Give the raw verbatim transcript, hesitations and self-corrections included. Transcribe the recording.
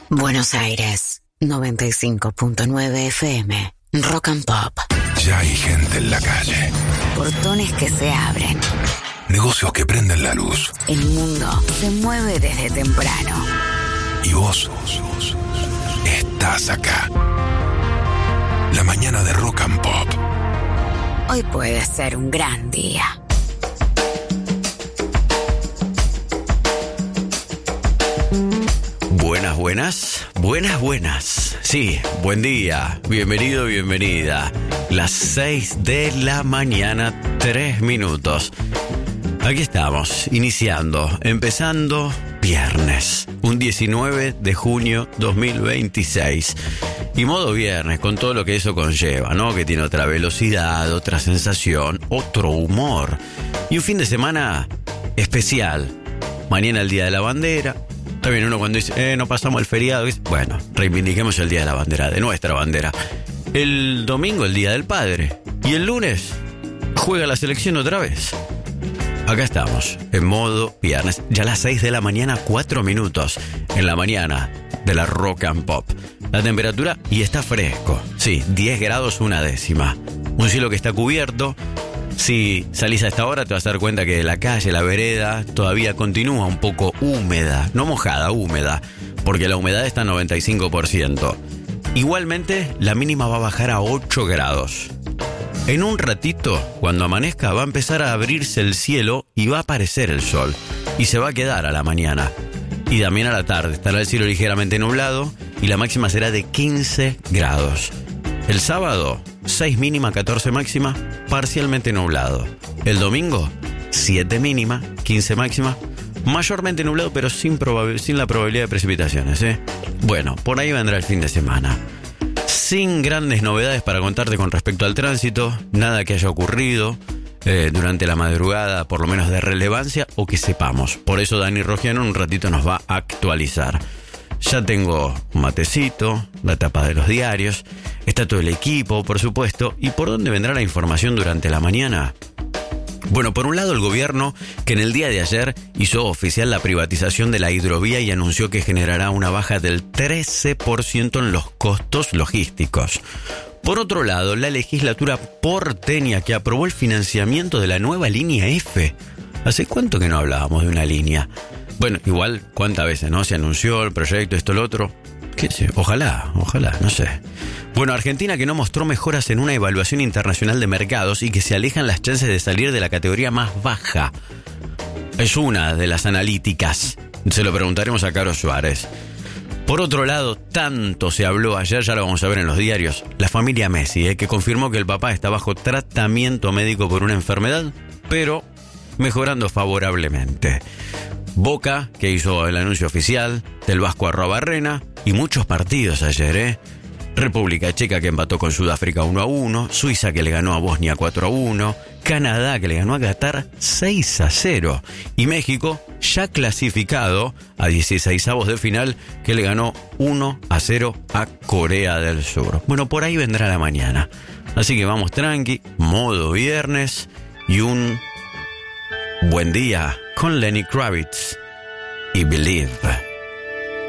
Buenos Aires, noventa y cinco punto nueve F M, Rock and Pop. Ya hay gente en la calle. Portones que se abren. Negocios que prenden la luz. El mundo se mueve desde temprano. Y vos estás acá. La mañana de Rock and Pop. Hoy puede ser un gran día. Buenas, buenas, buenas, buenas. Sí, buen día, bienvenido, bienvenida. Las seis de la mañana, tres minutos. Aquí estamos, iniciando, empezando viernes, un diecinueve de junio dos mil veintiséis. Y modo viernes, con todo lo que eso conlleva, ¿no? Que tiene otra velocidad, otra sensación, otro humor. Y un fin de semana especial. Mañana el Día de la Bandera. Está bien, uno cuando dice, eh, no pasamos el feriado. Bueno, reivindiquemos el Día de la Bandera, de nuestra bandera. El domingo, el Día del Padre. Y el lunes, juega la selección otra vez. Acá estamos, en modo viernes. Ya a las seis de la mañana, cuatro minutos. En la mañana de la Rock and Pop. La temperatura, y está fresco. Sí, diez grados una décima. Un cielo que está cubierto. Si salís a esta hora te vas a dar cuenta que la calle, la vereda, todavía continúa un poco húmeda. No mojada, húmeda. Porque la humedad está en noventa y cinco por ciento. Igualmente, la mínima va a bajar a ocho grados. En un ratito, cuando amanezca, va a empezar a abrirse el cielo y va a aparecer el sol. Y se va a quedar a la mañana. Y también a la tarde. Estará el cielo ligeramente nublado y la máxima será de quince grados. El sábado, seis mínima, catorce máxima, parcialmente nublado. El domingo, siete mínima, quince máxima, mayormente nublado, pero sin, probabil- sin la probabilidad de precipitaciones, ¿eh? Bueno, por ahí vendrá el fin de semana. Sin grandes novedades para contarte con respecto al tránsito, nada que haya ocurrido eh, durante la madrugada, por lo menos de relevancia, o que sepamos. Por eso Dani Rogiano en un ratito nos va a actualizar. Ya tengo un matecito, la tapa de los diarios, está todo el equipo, por supuesto. ¿Y por dónde vendrá la información durante la mañana? Bueno, por un lado el gobierno, que en el día de ayer hizo oficial la privatización de la hidrovía y anunció que generará una baja del trece por ciento en los costos logísticos. Por otro lado, la legislatura porteña, que aprobó el financiamiento de la nueva línea F. ¿Hace cuánto que no hablábamos de una línea? Bueno, igual, ¿cuántas veces, no? Se anunció el proyecto, esto, lo otro. ¿Qué sé? Ojalá, ojalá, no sé. Bueno, Argentina, que no mostró mejoras en una evaluación internacional de mercados y que se alejan las chances de salir de la categoría más baja. Es una de las analíticas. Se lo preguntaremos a Caro Suárez. Por otro lado, tanto se habló ayer, ya lo vamos a ver en los diarios, la familia Messi, eh, que confirmó que el papá está bajo tratamiento médico por una enfermedad, pero mejorando favorablemente. Boca, que hizo el anuncio oficial, del Vasco Arrobarrena, y muchos partidos ayer, ¿eh? República Checa, que empató con Sudáfrica uno a uno, Suiza, que le ganó a Bosnia cuatro a uno, Canadá, que le ganó a Qatar seis a cero, y México, ya clasificado a dieciseisavos de final, que le ganó uno a cero a Corea del Sur. Bueno, por ahí vendrá la mañana. Así que vamos tranqui, modo viernes, y un buen día con Lenny Kravitz y Believe.